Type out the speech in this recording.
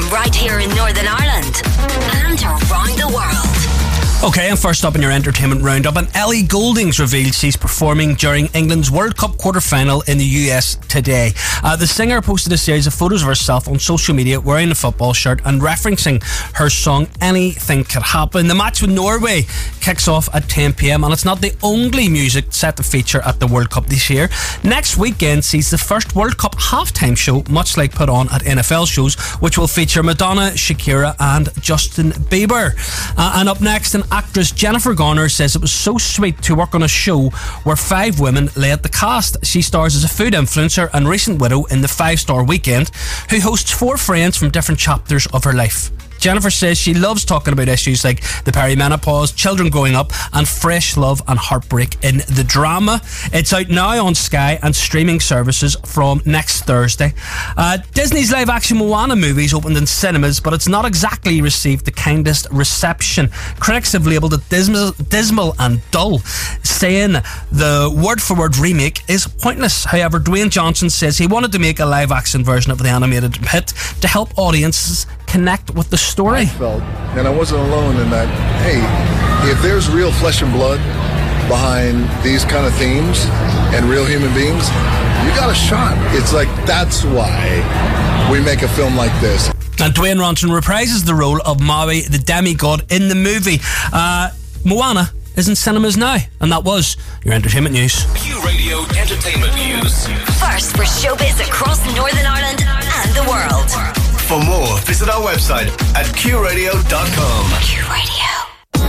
right here in Northern Ireland and around the world. Okay, and first up in your entertainment roundup, and Ellie Goulding's revealed she's performing during England's World Cup quarter-final in the US today. The singer posted a series of photos of herself on social media wearing a football shirt and referencing her song Anything Could Happen. The match with Norway kicks off at 10 p.m, and it's not the only music set to feature at the World Cup this year. Next weekend sees the first World Cup halftime show, much like put on at NFL shows, which will feature Madonna, Shakira and Justin Bieber. And up next, an actress Jennifer Garner says it was so sweet to work on a show where 5 women led the cast. She stars as a food influencer and recent widow in the 5-Star Weekend, who hosts 4 friends from different chapters of her life. Jennifer says she loves talking about issues like the perimenopause, children growing up, and fresh love and heartbreak in the drama. It's out now on Sky and streaming services from next Thursday. Disney's live-action Moana movies opened in cinemas, but it's not exactly received the kindest reception. Critics have labelled it dismal and dull, saying the word-for-word remake is pointless. However, Dwayne Johnson says he wanted to make a live-action version of the animated hit to help audiences connect with the story. I felt, and I wasn't alone in that, hey, if there's real flesh and blood behind these kind of themes and real human beings, you got a shot. It's like, that's why we make a film like this. And Dwayne Johnson reprises the role of Maui, the demigod, in the movie. Moana is in cinemas now, and that was your entertainment news. Q Radio Entertainment News. First for showbiz across Northern Ireland and the world. For more, visit our website at qradio.com. Q Radio.